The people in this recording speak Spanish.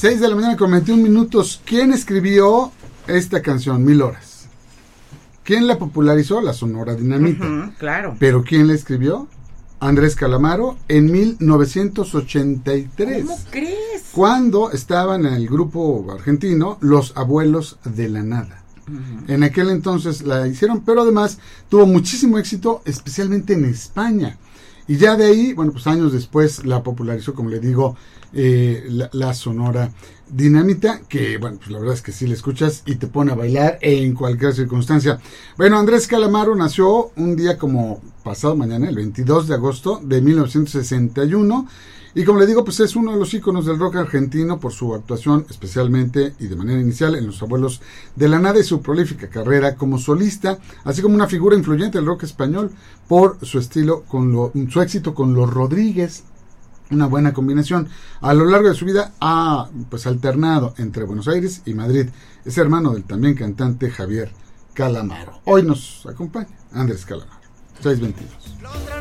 6 de la mañana con 21 minutos. ¿Quién escribió esta canción, 1000 horas? ¿Quién la popularizó? La Sonora Dinamita. Claro. ¿Pero quién la escribió? Andrés Calamaro en 1983. ¿Cómo crees? Cuando estaban en el grupo argentino Los Abuelos de la Nada. En aquel entonces la hicieron, pero además tuvo muchísimo éxito, especialmente en España. Y ya de ahí, bueno, pues años después la popularizó, como le digo, la Sonora Dinamita, que bueno, pues la verdad es que sí la escuchas y te pone a bailar en cualquier circunstancia. Bueno, Andrés Calamaro nació un día como pasado mañana, el 22 de agosto de 1961, y como le digo, pues es uno de los íconos del rock argentino por su actuación, especialmente y de manera inicial en Los Abuelos de la Nada, y su prolífica carrera como solista, así como una figura influyente del rock español por su estilo, su éxito con Los Rodríguez. Una buena combinación. A lo largo de su vida ha pues alternado entre Buenos Aires y Madrid. Es hermano del también cantante Javier Calamaro. Hoy nos acompaña Andrés Calamaro. 6:22.